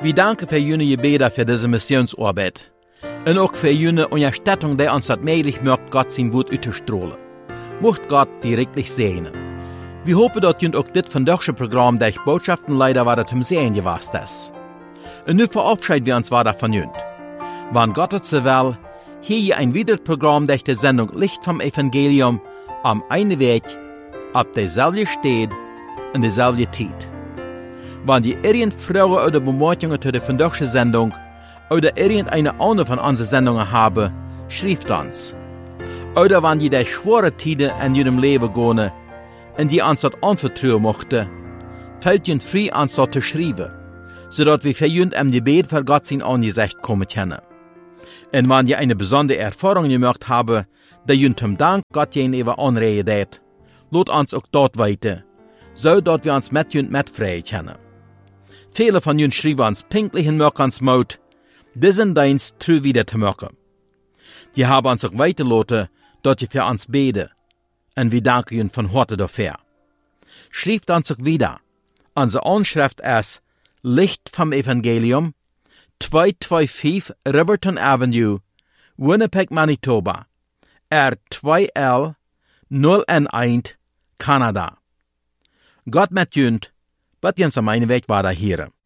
Wir danken für jene Gebete für diese Missionsarbeit. Und auch für jene Unterstützung, die uns das möglich macht, Gott sein Wort auszustrahlen. Mocht Gott die wirklich segnen. Wir hoffen, dass ihr auch das vandaagse Programm durch Botschaftenleider war, das zum Sehen gewesen ist. Und nun verabschieden wir uns weiter von jünd. Wann Gott es so will, hier ein weiteres Programm durch die Sendung Licht vom Evangelium am einen Weg, ab derselbe steht und derselbe Zeit. Wenn ihr irgendeine Fragen oder Bemerkungen zu der vandaagse Sendung oder irgendeine andere von unseren Sendungen haben, schreibt uns. Oder wenn ihr durch schwere Zeiten in eurem Leben gehen und die uns das anvertrauen möchten, fällt ihr frei, uns das zu schreiben, sodass wir für euch im Gebet für Gott sein Angesicht kommen können. Und wenn ihr eine besondere Erfahrung gemacht habt, die ihr zum Dank Gott gegenüber anreden hat, lasst uns auch dort weiter, so dass wir uns mit euch mitfreien können. Viele von euch schreiben uns pünktlich in Mut, diesen Dienst treu wieder zu machen. Die haben uns auch weitergelassen, dass ihr für uns beten, und wir danken ihnen von Herzen dafür. Schreibt uns auch wieder. Unsere Anschrift ist Licht vom Evangelium, 225 Riverton Avenue, Winnipeg, Manitoba, R2L 0N1, Kanada. Gott mit jünd, wat jens am einen Weg war da hier.